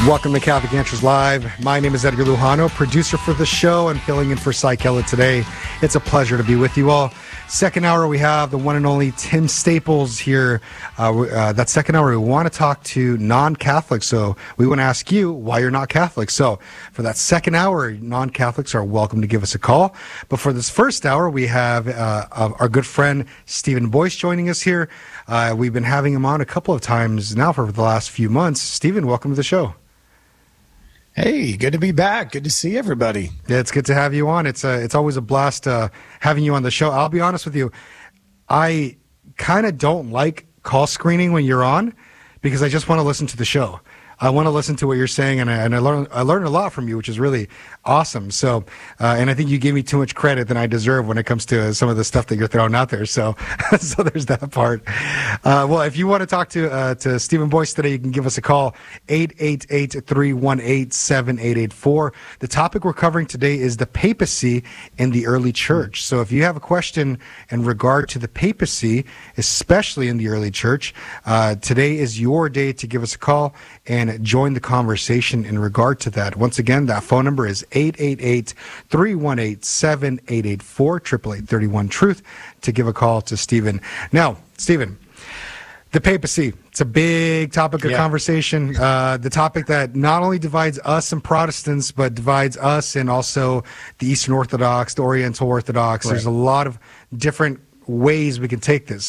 Welcome to Catholic Answers Live. My name is Edgar Lujano, producer for the show and filling in for Cy Keller today. It's a pleasure to be with you all. Second hour, we have the one and only Tim Staples here. That second hour, we want to talk to non-Catholics. So we want to ask you why you're not Catholic. So for that second hour, non-Catholics are welcome to give us a call. But for this first hour, we have our good friend Stephen Boyce joining us here. We've been having him on a couple of times now for the last few months. Stephen, welcome to the show. Hey, good to be back. Good to see everybody. Yeah, it's good to have you on. It's always a blast having you on the show. I'll be honest with you, I kind of don't like call screening when you're on because I just want to listen to the show. I want to listen to what you're saying, and I learned a lot from you, which is really awesome. So, and I think you gave me too much credit than I deserve when it comes to some of the stuff that you're throwing out there. So, so there's that part. Well, if you want to talk to Stephen Boyce today, you can give us a call, 888-318-7884. The topic we're covering today is the papacy in the early church. So if you have a question in regard to the papacy, especially in the early church, today is your day to give us a call and join the conversation in regard to that. Once again, that phone number is 888-318-7884, 888-31-TRUTH, to give a call to Stephen. Now, Stephen, the papacy, it's a big topic of conversation, the topic that not only divides us and Protestants, but divides us and also the Eastern Orthodox, the Oriental Orthodox. Right. There's a lot of different ways we can take this.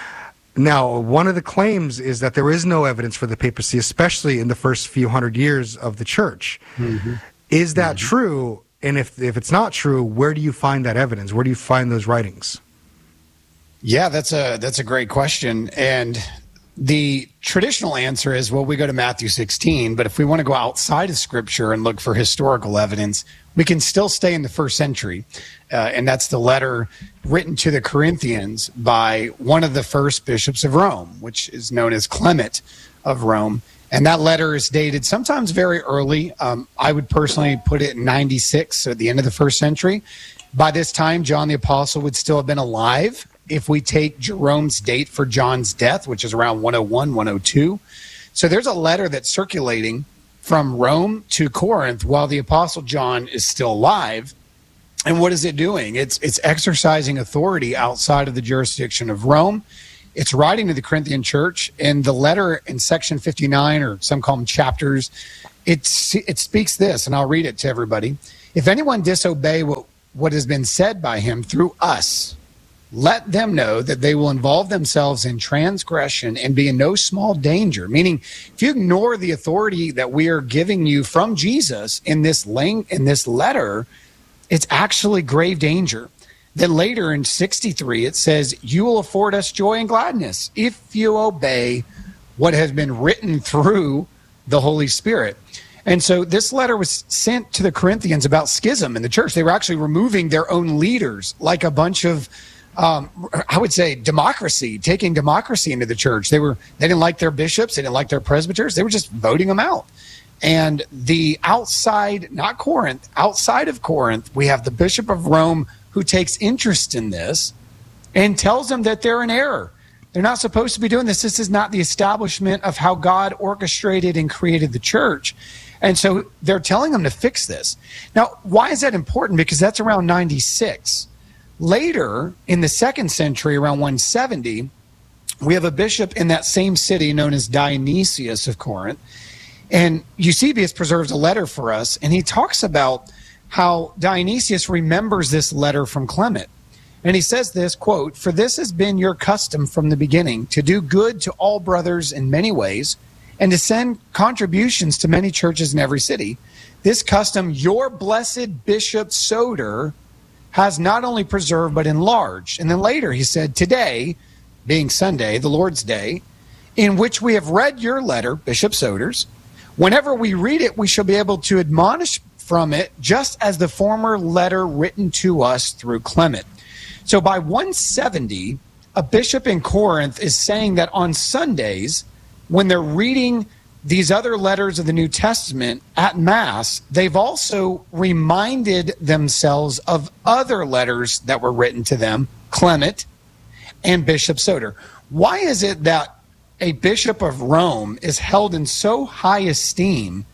Now, one of the claims is that there is no evidence for the papacy, especially in the first few hundred years of the church. Mm-hmm. Is that true? And if it's not true, where do you find that evidence? Where do you find those writings? Yeah, that's a great question. And the traditional answer is, well, we go to Matthew 16, but if we want to go outside of Scripture and look for historical evidence, we can still stay in the first century. And that's the letter written to the Corinthians by one of the first bishops of Rome, which is known as Clement of Rome. And that letter is dated sometimes very early. I would personally put it in 96, so at the end of the first century. By this time, John the Apostle would still have been alive if we take Jerome's date for John's death, which is around 101, 102. So there's a letter that's circulating from Rome to Corinth while the Apostle John is still alive. And what is it doing? It's exercising authority outside of the jurisdiction of Rome. It's writing to the Corinthian church. And the letter in section 59, or some call them chapters, it speaks this, and I'll read it to everybody. If anyone disobey what has been said by him through us, let them know that they will involve themselves in transgression and be in no small danger. Meaning, if you ignore the authority that we are giving you from Jesus in this letter, it's actually grave danger. Then later in 63, it says, you will afford us joy and gladness if you obey what has been written through the Holy Spirit. And so this letter was sent to the Corinthians about schism in the church. They were actually removing their own leaders, like a bunch of I would say democracy, taking democracy into the church. They didn't like their bishops. They didn't like their presbyters. They were just voting them out. And the outside, not Corinth, outside of Corinth, we have the Bishop of Rome who takes interest in this and tells them that they're in error. They're not supposed to be doing this. This is not the establishment of how God orchestrated and created the church. And so they're telling them to fix this. Now, why is that important? Because that's around 96. Later, in the second century, around 170, we have a bishop in that same city known as Dionysius of Corinth. And Eusebius preserves a letter for us, and he talks about how Dionysius remembers this letter from Clement. And he says this, quote, "For this has been your custom from the beginning, to do good to all brothers in many ways, and to send contributions to many churches in every city. This custom your blessed Bishop Soter has not only preserved but enlarged." And then later he said, "Today, being Sunday, the Lord's Day, in which we have read your letter, Bishop Soter's, whenever we read it, we shall be able to admonish from it, just as the former letter written to us through Clement." So by 170, a bishop in Corinth is saying that on Sundays, when they're reading these other letters of the New Testament at Mass, they've also reminded themselves of other letters that were written to them, Clement and Bishop Soter. Why is it that a bishop of Rome is held in so high esteem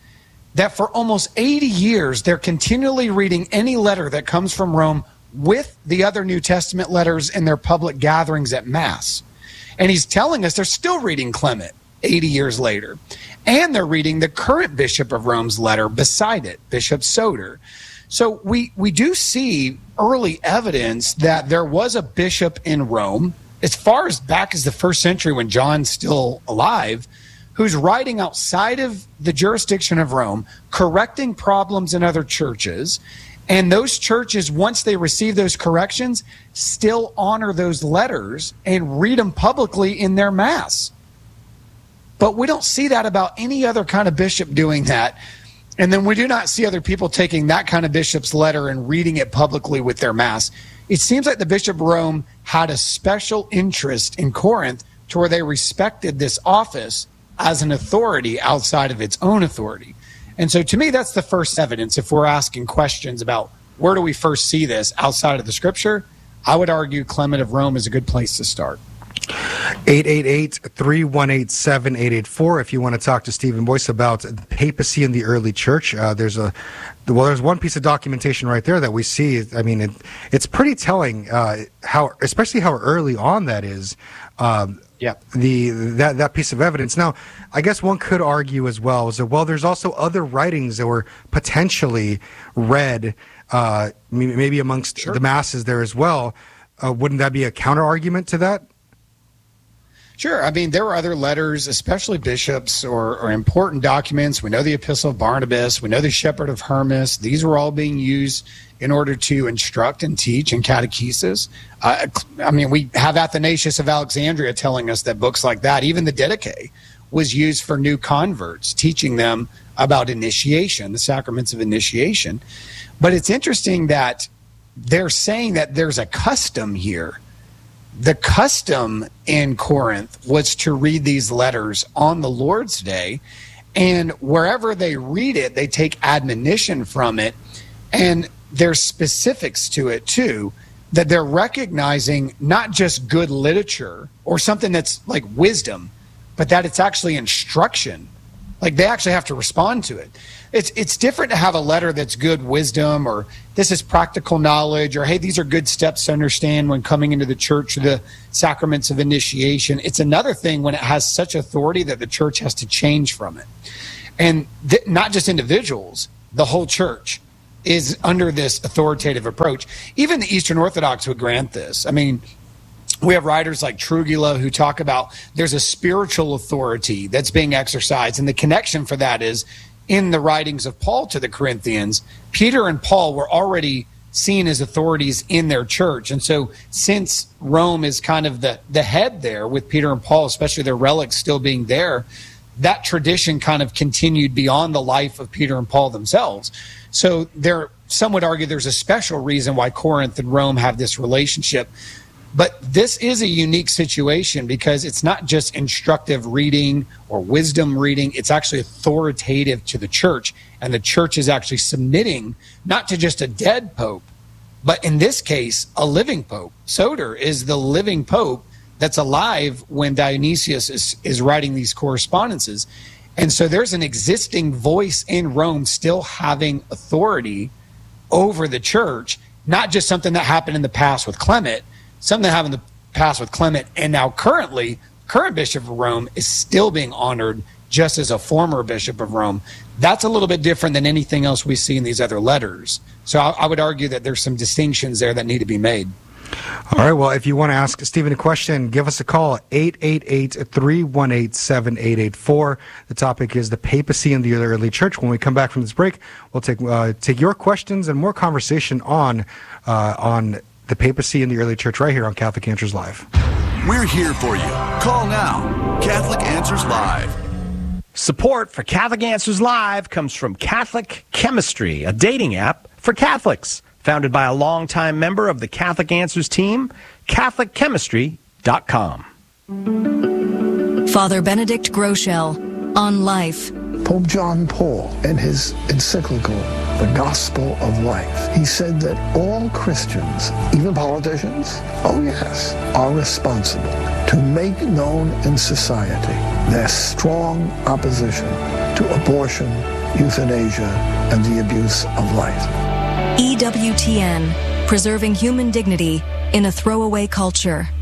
that for almost 80 years, they're continually reading any letter that comes from Rome with the other New Testament letters in their public gatherings at Mass. And he's telling us they're still reading Clement 80 years later. And they're reading the current Bishop of Rome's letter beside it, Bishop Soter. So we do see early evidence that there was a bishop in Rome, as far as back as the first century when John's still alive, who's writing outside of the jurisdiction of Rome, correcting problems in other churches. And those churches, once they receive those corrections, still honor those letters and read them publicly in their Mass. But we don't see that about any other kind of bishop doing that. And then we do not see other people taking that kind of bishop's letter and reading it publicly with their Mass. It seems like the Bishop of Rome had a special interest in Corinth to where they respected this office as an authority outside of its own authority. And so to me, that's the first evidence. If we're asking questions about where do we first see this outside of the Scripture, I would argue Clement of Rome is a good place to start. 888-318-7884 if you want to talk to Stephen Boyce about the papacy in the early church. There's one piece of documentation right there that we see. I mean, it's pretty telling especially how early on that is. That piece of evidence. Now, I guess one could argue as well is that, well, there's also other writings that were potentially read maybe amongst the masses there as well. Wouldn't that be a counter argument to that? Sure. I mean, there were other letters, especially bishops or important documents. We know the Epistle of Barnabas. We know the Shepherd of Hermas. These were all being used in order to instruct and teach in catechesis. I mean, we have Athanasius of Alexandria telling us that books like that, even the Didache, was used for new converts, teaching them about initiation, the sacraments of initiation. But it's interesting that they're saying that there's a custom here. The custom in Corinth was to read these letters on the Lord's Day, and wherever they read it, they take admonition from it, and there's specifics to it too, that they're recognizing not just good literature or something that's like wisdom, but that it's actually instruction. Like they actually have to respond to it. It's different to have a letter that's good wisdom, or this is practical knowledge, or hey, these are good steps to understand when coming into the church, or the sacraments of initiation. It's another thing when it has such authority that the church has to change from it. And not just individuals, the whole church is under this authoritative approach. Even the Eastern Orthodox would grant this. I mean, we have writers like Trugula who talk about there's a spiritual authority that's being exercised, and the connection for that is in the writings of Paul to the Corinthians. Peter and Paul were already seen as authorities in their church. And so since Rome is kind of the head there with Peter and Paul, especially their relics still being there, that tradition kind of continued beyond the life of Peter and Paul themselves. So some would argue there's a special reason why Corinth and Rome have this relationship. But this is a unique situation because it's not just instructive reading or wisdom reading. It's actually authoritative to the church. And the church is actually submitting not to just a dead pope, but in this case, a living pope. Soter is the living pope that's alive when Dionysius is writing these correspondences. And so there's an existing voice in Rome still having authority over the church, not just something that happened in the past with Clement, something that happened in the past with Clement, and now current Bishop of Rome is still being honored just as a former Bishop of Rome. That's a little bit different than anything else we see in these other letters. So I would argue that there's some distinctions there that need to be made. All right, well, if you want to ask Stephen a question, give us a call at 888-318-7884. The topic is the papacy in the early church. When we come back from this break, we'll take your questions and more conversation on the papacy in the early church right here on Catholic Answers Live. We're here for you. Call now. Catholic Answers Live. Support for Catholic Answers Live comes from Catholic Chemistry, a dating app for Catholics. Founded by a longtime member of the Catholic Answers team, CatholicChemistry.com. Father Benedict Groeschel on life. Pope John Paul, in his encyclical, The Gospel of Life, he said that all Christians, even politicians, oh yes, are responsible to make known in society their strong opposition to abortion euthanasia, and the abuse of life. EWTN, preserving human dignity in a throwaway culture.